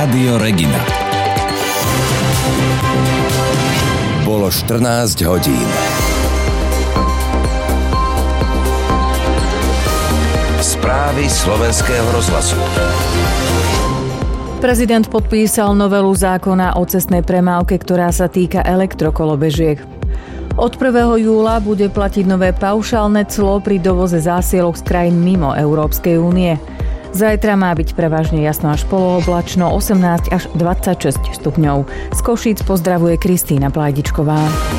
Rádio Regina. Bolo 14 hodín. Správy Slovenského rozhlasu. Prezident podpísal novelu zákona o cestnej premávke, ktorá sa týka elektrokolobežiek. Od 1. júla bude platiť nové paušálne clo pri dovoze zásielok z krajín mimo Európskej únie. Zajtra má byť prevažne jasno až polooblačno, 18 až 26 stupňov. Z Košíc pozdravuje Kristína Plajdičková.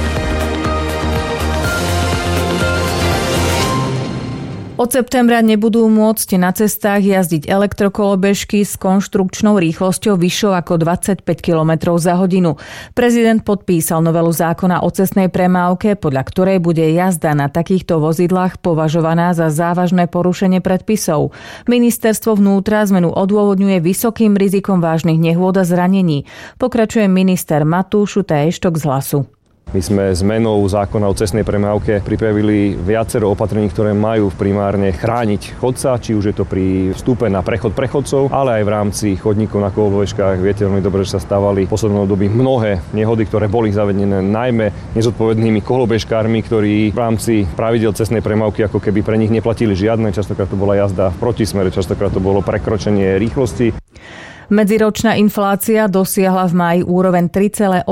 Od septembra nebudú môcť na cestách jazdiť elektrokolobežky s konštrukčnou rýchlosťou vyššou ako 25 km za hodinu. Prezident podpísal novelu zákona o cestnej premávke, podľa ktorej bude jazda na takýchto vozidlách považovaná za závažné porušenie predpisov. Ministerstvo vnútra zmenu odôvodňuje vysokým rizikom vážnych nehôd a zranení. Pokračuje minister Matúš Šutaj-Eštok z Hlasu. My sme zmenou zákona o cestnej premávke pripravili viacero opatrení, ktoré majú primárne chrániť chodca, či už je to pri vstupe na prechod prechodcov, ale aj v rámci chodníkov na kolobežkách. Viete veľmi dobre, že sa stávali v poslednom období mnohé nehody, ktoré boli zavedené najmä nezodpovednými kolobežkármi, ktorí v rámci pravidiel cestnej premávky ako keby pre nich neplatili žiadne. Častokrát to bola jazda v protismere, častokrát to bolo prekročenie rýchlosti. Medziročná inflácia dosiahla v máji úroveň 3,8%.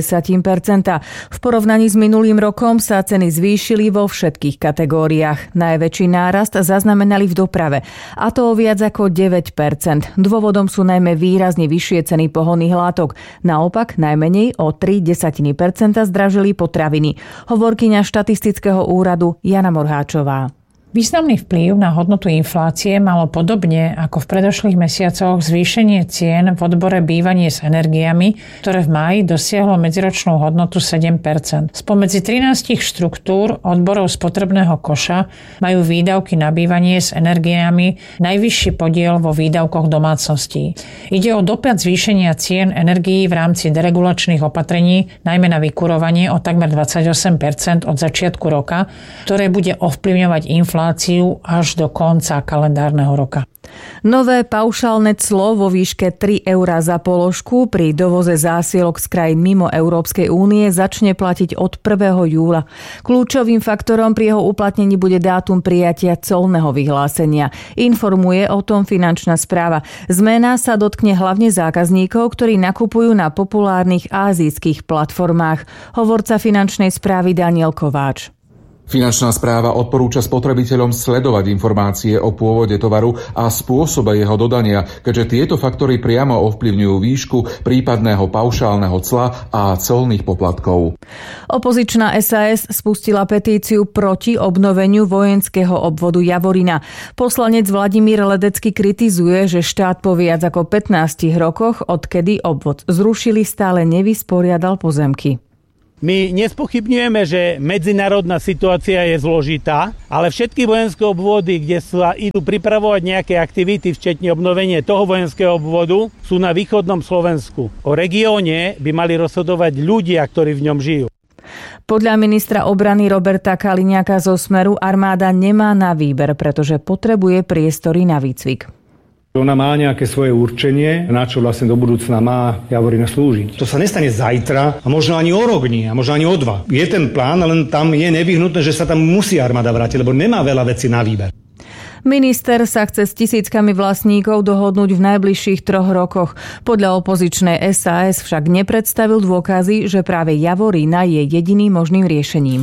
V porovnaní s minulým rokom sa ceny zvýšili vo všetkých kategóriách. Najväčší nárast zaznamenali v doprave, a to o viac ako 9%. Dôvodom sú najmä výrazne vyššie ceny pohonných látok. Naopak najmenej o 0,3% zdražili potraviny. Hovorkyňa štatistického úradu Jana Morháčová. Významný vplyv na hodnotu inflácie malo podobne ako v predošlých mesiacoch zvýšenie cien v odbore bývanie s energiami, ktoré v máji dosiahlo medziročnú hodnotu 7%. Spomedzi 13 štruktúr odborov spotrebného koša majú výdavky na bývanie s energiami najvyšší podiel vo výdavkoch domácností. Ide o dopad zvýšenia cien energií v rámci deregulačných opatrení, najmä na vykurovanie o takmer 28% od začiatku roka, ktoré bude ovplyvňovať infláciu až do konca kalendárneho roka. Nové paušálne clo vo výške 3 € za položku pri dovoze zásielok z krajín mimo Európskej únie začne platiť od 1. júla. Kľúčovým faktorom pri jeho uplatnení bude dátum prijatia colného vyhlásenia. Informuje o tom Finančná správa. Zmena sa dotkne hlavne zákazníkov, ktorí nakupujú na populárnych ázijských platformách. Hovorca Finančnej správy Daniel Kováč. Finančná správa odporúča spotrebiteľom sledovať informácie o pôvode tovaru a spôsobe jeho dodania, keďže tieto faktory priamo ovplyvňujú výšku prípadného paušálneho cla a colných poplatkov. Opozičná SAS spustila petíciu proti obnoveniu vojenského obvodu Javorina. Poslanec Vladimír Ledecký kritizuje, že štát po viac ako 15 rokoch, odkedy obvod zrušili, stále nevysporiadal pozemky. My nespochybňujeme, že medzinárodná situácia je zložitá, ale všetky vojenské obvody, kde sa idú pripravovať nejaké aktivity, včetne obnovenie toho vojenského obvodu, sú na východnom Slovensku. O regióne by mali rozhodovať ľudia, ktorí v ňom žijú. Podľa ministra obrany Roberta Kaliňáka zo Smeru armáda nemá na výber, pretože potrebuje priestory na výcvik. Ona má nejaké svoje určenie, na čo vlastne do budúcna má Javorina slúžiť. To sa nestane zajtra a možno ani o rok nie, a možno ani o 2. Je ten plán, len tam je nevyhnutné, že sa tam musí armáda vrátiť, lebo nemá veľa vecí na výber. Minister sa chce s tisíckami vlastníkov dohodnúť v najbližších 3 rokoch. Podľa opozičnej SAS však nepredstavil dôkazy, že práve Javorina je jediným možným riešením.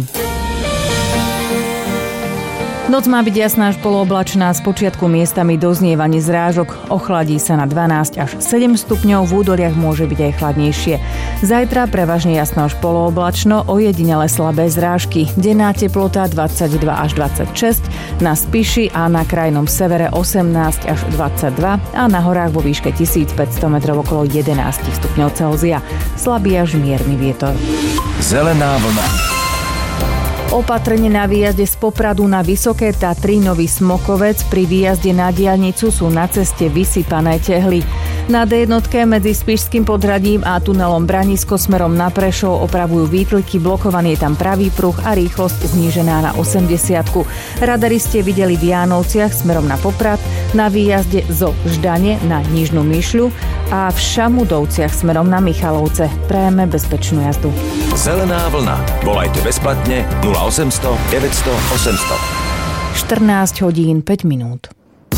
Noc má byť jasná až polooblačná, z počiatku miestami doznievanie zrážok. Ochladí sa na 12 až 7 stupňov, v údoliach môže byť aj chladnejšie. Zajtra prevažne jasno až polooblačno, ojedinele slabé zrážky. Denná teplota 22 až 26, na Spiši a na krajnom severe 18 až 22 a na horách vo výške 1500 metrov okolo 11 stupňov Celzia. Slabý až mierny vietor. Zelená vlna. Opatrne na výjazde z Popradu na Vysoké Tatry Nový Smokovec pri výjazde na diaľnicu sú na ceste vysypané tehly. Na D1 medzi Spišským podhradím a tunelom Branisko smerom na Prešov opravujú výtliky, blokovaný je tam pravý pruh a rýchlosť znížená na 80. Radari ste videli v Jánovciach smerom na Poprad, na výjazde zo Ždane na Nižnú Myšľu a v Šamudovciach smerom na Michalovce. Prajeme bezpečnú jazdu. Zelená vlna. Volajte bezplatne 0800 900 800. 14 hodín 5 minút.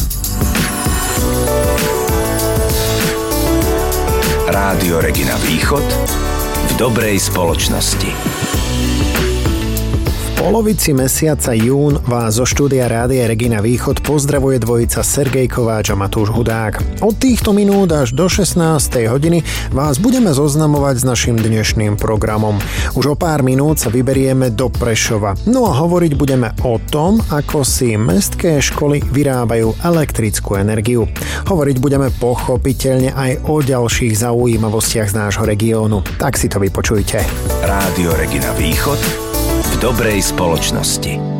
Rádio Regina Východ v dobrej spoločnosti. V polovici mesiaca jún vás zo štúdia Rádia Regina Východ pozdravuje dvojica Sergej Kováč a Matúš Hudák. Od týchto minút až do 16. hodiny vás budeme zoznamovať s našim dnešným programom. Už o pár minút sa vyberieme do Prešova. No a hovoriť budeme o tom, ako si mestské školy vyrábajú elektrickú energiu. Hovoriť budeme pochopiteľne aj o ďalších zaujímavostiach z nášho regiónu. Tak si to vypočujte. Rádio Regina Východ v dobrej spoločnosti.